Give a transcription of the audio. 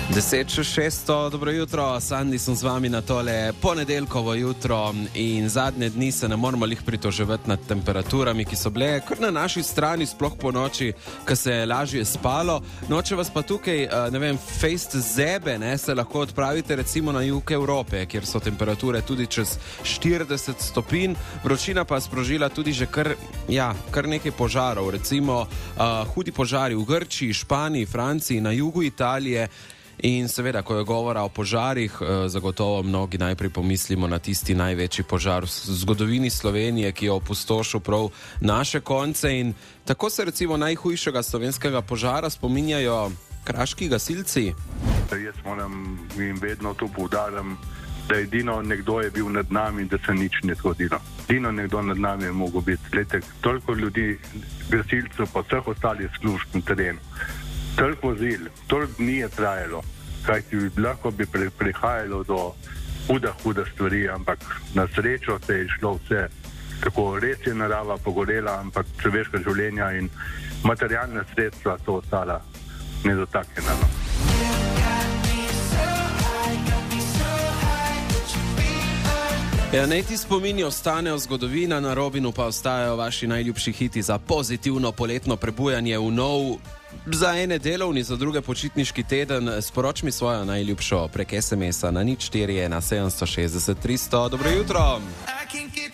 10:06, dobro jutro, Sandi sem z vami na tole ponedeljkovo jutro in zadnje dni se ne moramo lih pritoževati nad temperaturami, ki so bile kar na naši strani, sploh po noči, ko se je lažje spalo. No, če vas pa tukaj, fejst zebe, se lahko odpravite recimo na jug Evrope, kjer so temperature tudi čez 40 stopinj, vročina pa sprožila tudi že kar nekaj požarov, recimo hudi požari v Grčiji, Španiji, Franciji, na jugu Italije. In seveda, ko je govora o požarih, zagotovo mnogi najprej pomislimo na tisti največji požar v zgodovini Slovenije, ki je opustošil prav naše konce. In tako se recimo najhujšega slovenskega požara spominjajo kraški gasilci. Jaz moram in vedno to poudarjam, da edino nekdo je bil nad nami in da se nič ne zgodilo. Edino nekdo nad nami je mogel biti. Glede, toliko ljudi, gasilcev, pa vseh ostalih služb na terenu. Toliko vozil, toliko dni je trajalo, kajti lahko bi prihajalo do huda stvari, ampak na srečo se je šlo vse. Tako res je narava pogorela, ampak človeška življenja in materialna sredstva so ostala nedotaknjena. Ja, naj ti spomini ostanejo zgodovina, na Robinu pa ostajajo vaši najljubši hiti za pozitivno poletno prebujanje v nov, za ene delovni, za druge počitniški teden. Sporoč mi svojo najljubšo prek SMS-a na 04 760 300. Dobro jutro!